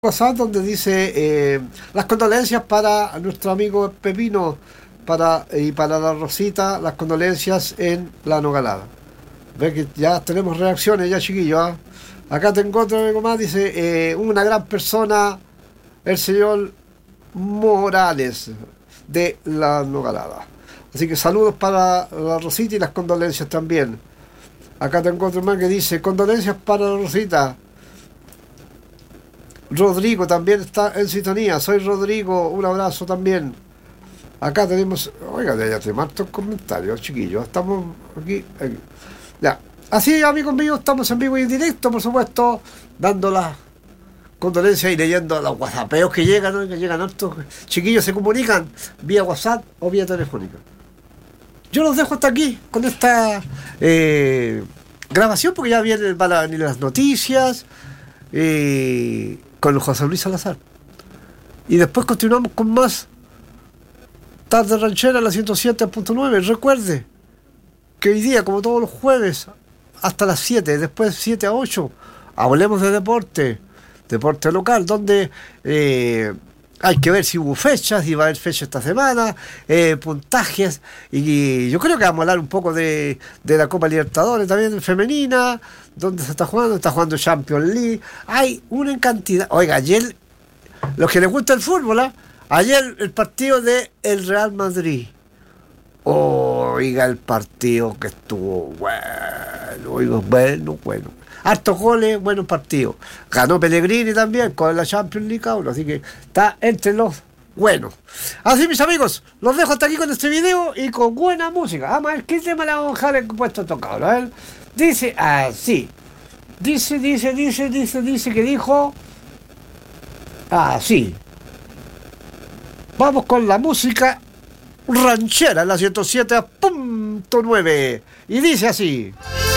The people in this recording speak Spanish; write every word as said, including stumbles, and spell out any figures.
WhatsApp donde dice eh, las condolencias para nuestro amigo Pepino para, y para la Rosita, las condolencias en la Nogalada. Ve que ya tenemos reacciones ya, chiquillos. ¿eh? Acá tengo otro amigo más, dice eh, una gran persona, el señor Morales de la Nogalada. Así que saludos para la Rosita y las condolencias también. Acá tengo otro más que dice condolencias para la Rosita. Rodrigo también está en sintonía. Soy Rodrigo, un abrazo también. Acá tenemos, oiga, ya tenemos hartos comentarios, chiquillos. Estamos aquí, aquí. Ya. Así, amigos míos, estamos en vivo y en directo, por supuesto, dando las condolencias y leyendo los whatsappeos que llegan, ¿no? Que llegan hartos. Chiquillos se comunican vía WhatsApp o vía telefónica. Yo los dejo hasta aquí con esta eh, grabación, porque ya vienen, van a venir las noticias. Eh, con José Luis Salazar. Y después continuamos con más Tarde Ranchera, la ciento siete punto nueve. Recuerde que hoy día, como todos los jueves, hasta las siete, después siete a ocho, hablemos de deporte, deporte local, donde eh, hay que ver si hubo fechas, si va a haber fechas esta semana, eh, puntajes, y yo creo que vamos a hablar un poco de, de la Copa Libertadores también femenina, donde se está jugando, está jugando Champions League, hay una cantidad. Oiga, ayer, los que les gusta el fútbol, ¿eh? Ayer el partido de el Real Madrid, oiga el partido que estuvo bueno, oiga, bueno, bueno. Hartos goles, buenos partidos. Ganó Pellegrini también con la Champions League, cabrón, así que está entre los buenos. Así, mis amigos, los dejo hasta aquí con este video y con buena música. Vamos a ver qué tema le vamos a dejar el puesto tocado. A ver, dice así. Dice, dice, dice, dice, dice que dijo así. Vamos con la música ranchera, la ciento siete punto nueve. Y dice así.